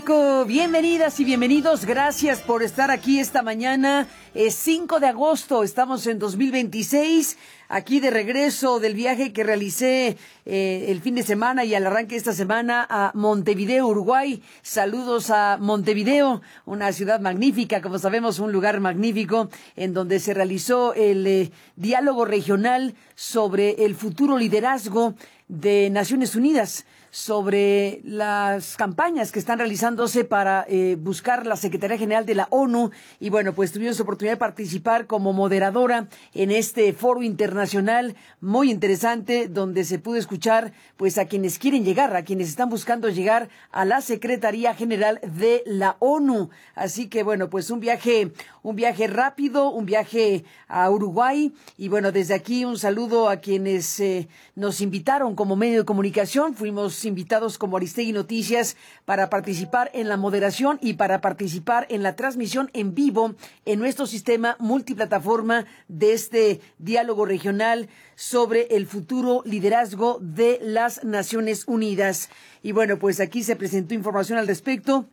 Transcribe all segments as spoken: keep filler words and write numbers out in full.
México, bienvenidas y bienvenidos, gracias por estar aquí esta mañana, es cinco de agosto, estamos en dos mil veintiséis, aquí de regreso del viaje que realicé eh, el fin de semana y al arranque de esta semana a Montevideo, Uruguay. Saludos a Montevideo, una ciudad magnífica, como sabemos, un lugar magnífico en donde se realizó el eh, diálogo regional sobre el futuro liderazgo de Naciones Unidas, sobre las campañas que están realizándose para eh, buscar la Secretaría General de la ONU. Y bueno, pues tuvimos oportunidad de participar como moderadora en este foro internacional muy interesante, donde se pudo escuchar pues a quienes quieren llegar, a quienes están buscando llegar a la Secretaría General de la ONU. Así que bueno, pues un viaje, un viaje rápido, un viaje a Uruguay. Y bueno, desde aquí un saludo a quienes eh, nos invitaron como medio de comunicación. Fuimos invitados como Aristegui Noticias para participar en la moderación y para participar en la transmisión en vivo en nuestro sistema multiplataforma de este diálogo regional sobre el futuro liderazgo de las Naciones Unidas. Y bueno, pues aquí se presentó información al respecto.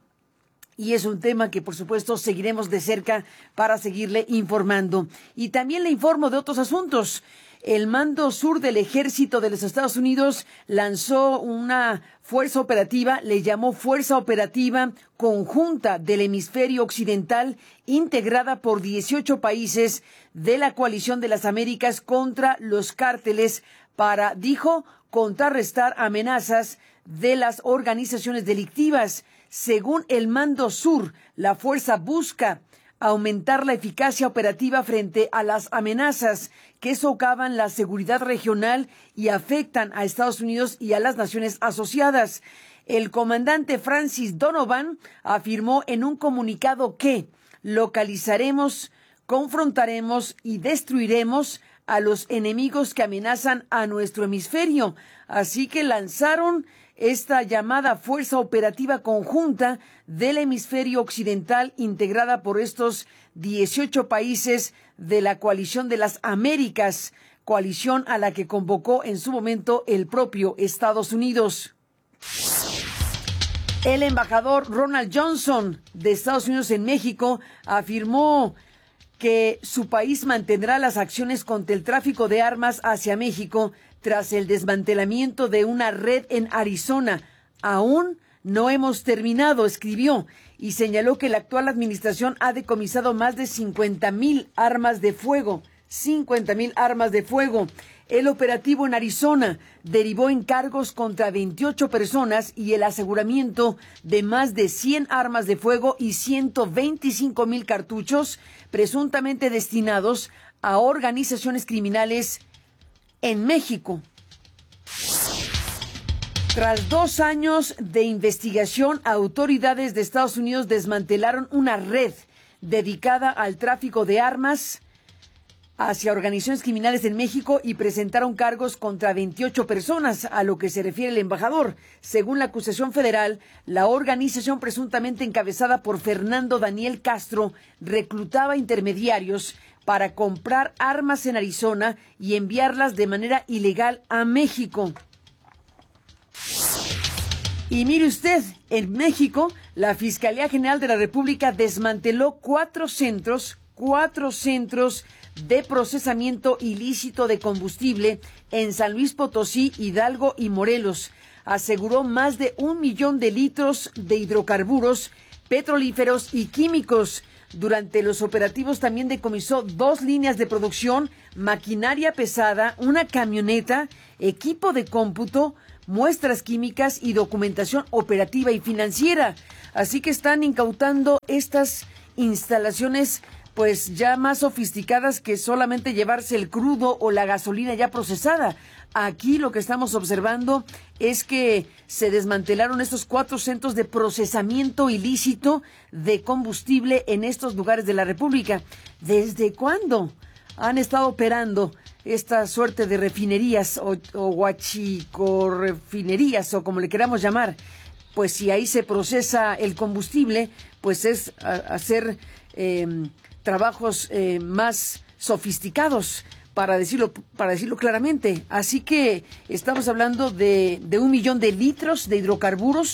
Y es un tema que, por supuesto, seguiremos de cerca para seguirle informando. Y también le informo de otros asuntos. El Mando Sur del Ejército de los Estados Unidos lanzó una fuerza operativa, le llamó Fuerza Operativa Conjunta del Hemisferio Occidental, integrada por dieciocho países de la Coalición de las Américas contra los cárteles para, dijo, contrarrestar amenazas de las organizaciones delictivas. Según el Mando Sur, la fuerza busca aumentar la eficacia operativa frente a las amenazas que socavan la seguridad regional y afectan a Estados Unidos y a las naciones asociadas. El comandante Francis Donovan afirmó en un comunicado que localizaremos, confrontaremos y destruiremos a los enemigos que amenazan a nuestro hemisferio. Así que lanzaron esta llamada Fuerza Operativa Conjunta del Hemisferio Occidental, integrada por estos dieciocho países de la Coalición de las Américas, coalición a la que convocó en su momento el propio Estados Unidos. El embajador Ronald Johnson de Estados Unidos en México afirmó que su país mantendrá las acciones contra el tráfico de armas hacia México tras el desmantelamiento de una red en Arizona. Aún no hemos terminado, escribió, y señaló que la actual administración ha decomisado más de cincuenta mil armas de fuego. cincuenta mil armas de fuego. El operativo en Arizona derivó en cargos contra veintiocho personas y el aseguramiento de más de cien armas de fuego y ciento veinticinco mil cartuchos presuntamente destinados a organizaciones criminales en México. Tras dos años de investigación, autoridades de Estados Unidos desmantelaron una red dedicada al tráfico de armas hacia organizaciones criminales en México y presentaron cargos contra veintiocho personas, a lo que se refiere el embajador. Según la acusación federal, la organización presuntamente encabezada por Fernando Daniel Castro reclutaba intermediarios para comprar armas en Arizona y enviarlas de manera ilegal a México. Y mire usted, en México, la Fiscalía General de la República desmanteló cuatro centros, cuatro centros de procesamiento ilícito de combustible en San Luis Potosí, Hidalgo y Morelos. Aseguró más de un millón de litros de hidrocarburos, petrolíferos y químicos. Durante los operativos también decomisó dos líneas de producción, maquinaria pesada, una camioneta, equipo de cómputo, muestras químicas y documentación operativa y financiera. Así que están incautando estas instalaciones pues ya más sofisticadas que solamente llevarse el crudo o la gasolina ya procesada. Aquí lo que estamos observando es que se desmantelaron estos cuatro centros de procesamiento ilícito de combustible en estos lugares de la República. ¿Desde cuándo han estado operando esta suerte de refinerías o, o huachicorrefinerías o como le queramos llamar? Pues si ahí se procesa el combustible, pues es a, hacer eh, trabajos eh, más sofisticados, para decirlo, para decirlo claramente. Así que estamos hablando de, de un millón de litros de hidrocarburos,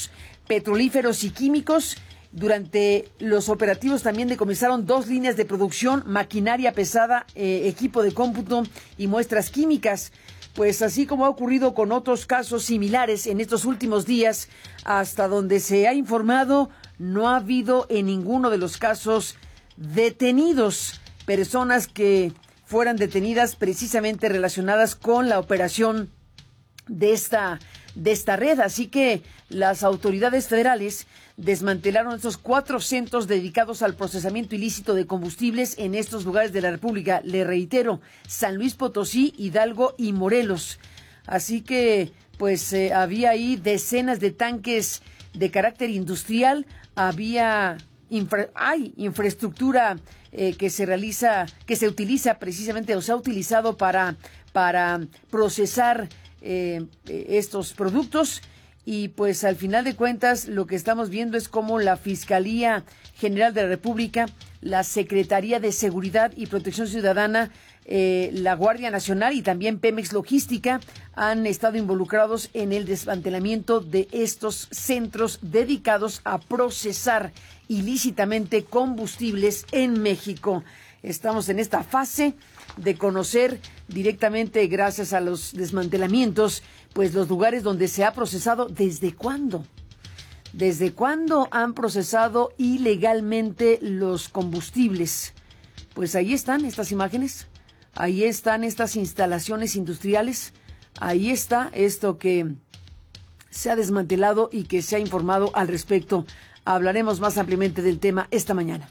petrolíferos y químicos. Durante los operativos también decomisaron dos líneas de producción, maquinaria pesada, eh, equipo de cómputo y muestras químicas. Pues así como ha ocurrido con otros casos similares en estos últimos días, hasta donde se ha informado, no ha habido en ninguno de los casos detenidos personas que fueran detenidas precisamente relacionadas con la operación de esta, de esta red. Así que las autoridades federales desmantelaron estos cuatro centros dedicados al procesamiento ilícito de combustibles en estos lugares de la República. Le reitero, San Luis Potosí, Hidalgo y Morelos. Así que, pues, eh, había ahí decenas de tanques de carácter industrial, había infra, hay infraestructura eh, que se realiza, que se utiliza precisamente o se ha utilizado para, para procesar eh, estos productos. Y pues al final de cuentas lo que estamos viendo es cómo la Fiscalía General de la República, la Secretaría de Seguridad y Protección Ciudadana, eh, la Guardia Nacional y también Pemex Logística han estado involucrados en el desmantelamiento de estos centros dedicados a procesar ilícitamente combustibles en México. Estamos en esta fase de conocer directamente, gracias a los desmantelamientos, pues los lugares donde se ha procesado. ¿Desde cuándo? ¿Desde cuándo han procesado ilegalmente los combustibles? Pues ahí están estas imágenes, ahí están estas instalaciones industriales, ahí está esto que se ha desmantelado y que se ha informado al respecto. Hablaremos más ampliamente del tema esta mañana.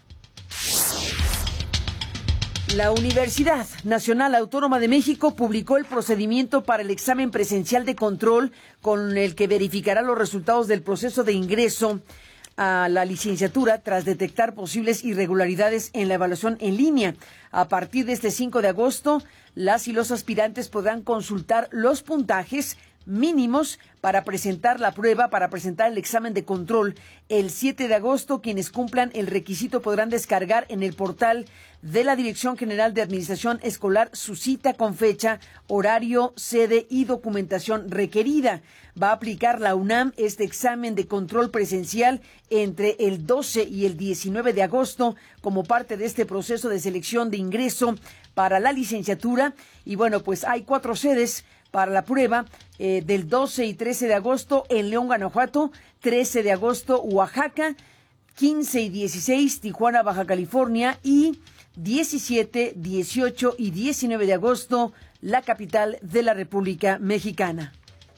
La Universidad Nacional Autónoma de México publicó el procedimiento para el examen presencial de control con el que verificará los resultados del proceso de ingreso a la licenciatura tras detectar posibles irregularidades en la evaluación en línea. A partir de este cinco de agosto, las y los aspirantes podrán consultar los puntajes mínimos para presentar la prueba, para presentar el examen de control. El siete de agosto, quienes cumplan el requisito podrán descargar en el portal de la Dirección General de Administración Escolar su cita con fecha, horario, sede y documentación requerida. Va a aplicar la UNAM este examen de control presencial entre el doce y el diecinueve de agosto como parte de este proceso de selección de ingreso para la licenciatura. Y bueno, pues hay cuatro sedes para la prueba, eh, del doce y trece de agosto en León, Guanajuato, trece de agosto Oaxaca, quince y dieciséis Tijuana, Baja California y diecisiete, dieciocho y diecinueve de agosto la capital de la República Mexicana.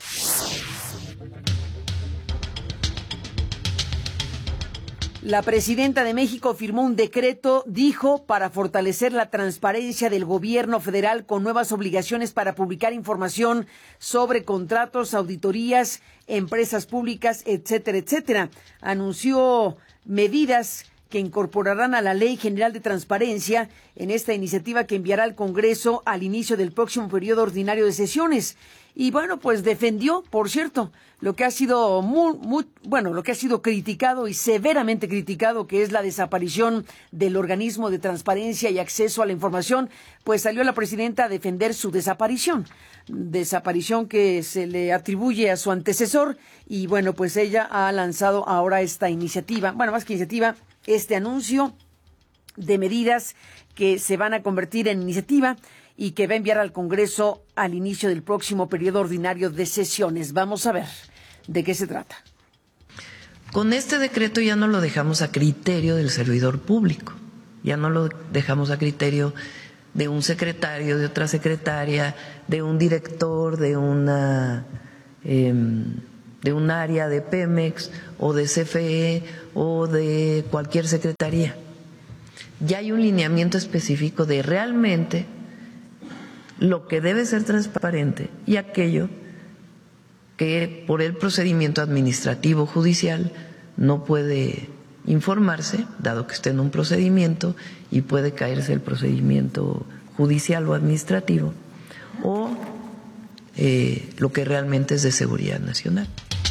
La presidenta de México firmó un decreto, dijo, para fortalecer la transparencia del gobierno federal con nuevas obligaciones para publicar información sobre contratos, auditorías, empresas públicas, etcétera, etcétera. Anunció medidas que incorporarán a la Ley General de Transparencia en esta iniciativa que enviará al Congreso al inicio del próximo periodo ordinario de sesiones. Y bueno, pues defendió, por cierto, lo que ha sido muy, muy, bueno, lo que ha sido criticado y severamente criticado, que es la desaparición del organismo de transparencia y acceso a la información. Pues salió la presidenta a defender su desaparición, desaparición que se le atribuye a su antecesor. Y bueno, pues ella ha lanzado ahora esta iniciativa, bueno, más que iniciativa, este anuncio de medidas que se van a convertir en iniciativa y que va a enviar al Congreso al inicio del próximo periodo ordinario de sesiones. Vamos a ver de qué se trata. Con este decreto ya no lo dejamos a criterio del servidor público, ya no lo dejamos a criterio de un secretario, de otra secretaria, de un director, de una eh, de un área de Pemex o de C F E o de cualquier secretaría. Ya hay un lineamiento específico de realmente lo que debe ser transparente y aquello que por el procedimiento administrativo judicial no puede informarse, dado que esté en un procedimiento y puede caerse el procedimiento judicial o administrativo, o eh, lo que realmente es de seguridad nacional.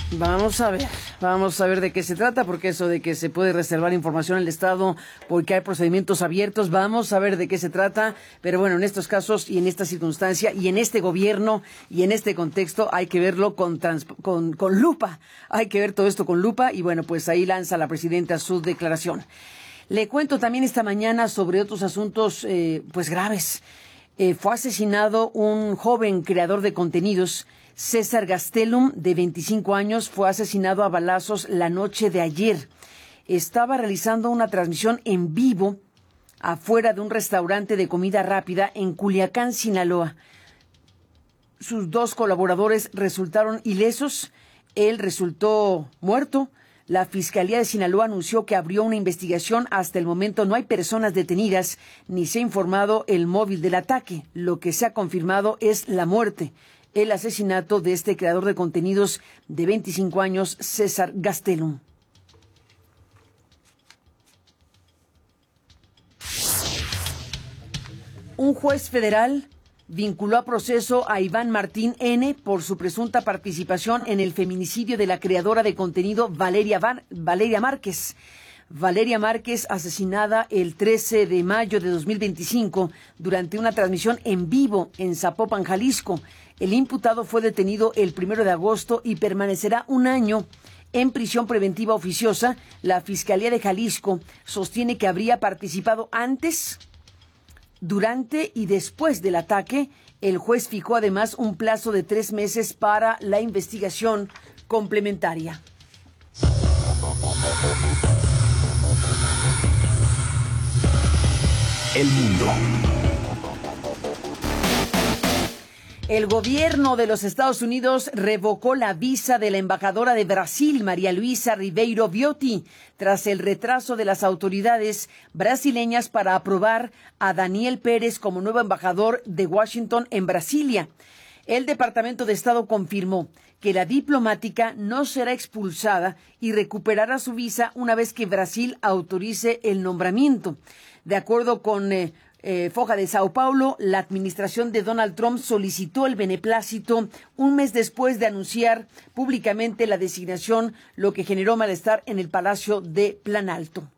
Vamos a ver, vamos a ver de qué se trata, porque eso de que se puede reservar información al Estado porque hay procedimientos abiertos, vamos a ver de qué se trata, pero bueno, en estos casos y en esta circunstancia y en este gobierno y en este contexto hay que verlo con, trans, con, con lupa, hay que ver todo esto con lupa y bueno, pues ahí lanza la presidenta su declaración. Le cuento también esta mañana sobre otros asuntos eh, pues graves. Eh, fue asesinado un joven creador de contenidos. César Gastelum, de veinticinco años, fue asesinado a balazos la noche de ayer. Estaba realizando una transmisión en vivo afuera de un restaurante de comida rápida en Culiacán, Sinaloa. Sus dos colaboradores resultaron ilesos. Él resultó muerto. La Fiscalía de Sinaloa anunció que abrió una investigación. Hasta el momento no hay personas detenidas ni se ha informado el móvil del ataque. Lo que se ha confirmado es la muerte. El asesinato de este creador de contenidos de veinticinco años, César Gastelum. Un juez federal vinculó a proceso a Iván Martín N. por su presunta participación en el feminicidio de la creadora de contenido Valeria, Van, Valeria Márquez. Valeria Márquez, asesinada el trece de mayo de dos mil veinticinco durante una transmisión en vivo en Zapopan, Jalisco. El imputado fue detenido el primero de agosto y permanecerá un año en prisión preventiva oficiosa. La Fiscalía de Jalisco sostiene que habría participado antes, durante y después del ataque. El juez fijó además un plazo de tres meses para la investigación complementaria. El mundo. El gobierno de los Estados Unidos revocó la visa de la embajadora de Brasil, María Luisa Ribeiro Viotti, tras el retraso de las autoridades brasileñas para aprobar a Daniel Pérez como nuevo embajador de Washington en Brasilia. El Departamento de Estado confirmó que la diplomática no será expulsada y recuperará su visa una vez que Brasil autorice el nombramiento. De acuerdo con eh, Eh, Foja de Sao Paulo, la administración de Donald Trump solicitó el beneplácito un mes después de anunciar públicamente la designación, lo que generó malestar en el Palacio de Planalto.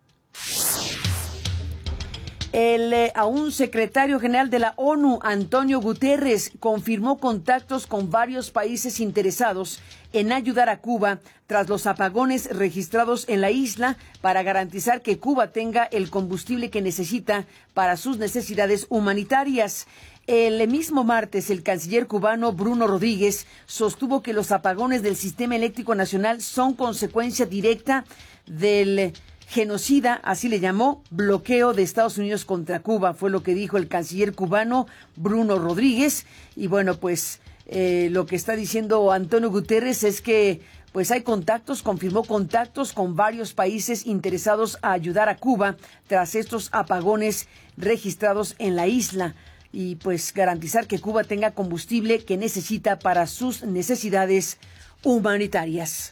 El eh, aún secretario general de la ONU, Antonio Guterres, confirmó contactos con varios países interesados en ayudar a Cuba tras los apagones registrados en la isla para garantizar que Cuba tenga el combustible que necesita para sus necesidades humanitarias. El mismo martes, el canciller cubano Bruno Rodríguez sostuvo que los apagones del sistema eléctrico nacional son consecuencia directa del genocida, así le llamó, bloqueo de Estados Unidos contra Cuba, fue lo que dijo el canciller cubano Bruno Rodríguez. Y bueno, pues eh, lo que está diciendo Antonio Guterres es que pues hay contactos, confirmó contactos con varios países interesados a ayudar a Cuba tras estos apagones registrados en la isla y pues garantizar que Cuba tenga combustible que necesita para sus necesidades humanitarias.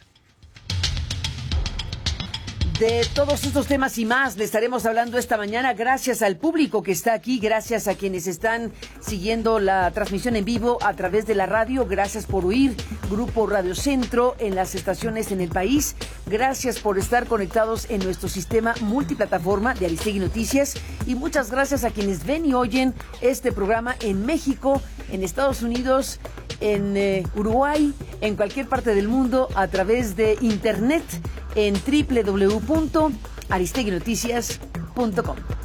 De todos estos temas y más le estaremos hablando esta mañana. Gracias al público que está aquí, gracias a quienes están siguiendo la transmisión en vivo a través de la radio. Gracias por oír Grupo Radio Centro en las estaciones en el país. Gracias por estar conectados en nuestro sistema multiplataforma de Aristegui Noticias. Y muchas gracias a quienes ven y oyen este programa en México, en Estados Unidos, en eh, Uruguay, en cualquier parte del mundo a través de internet en doble u doble u doble u punto aristegui noticias punto com.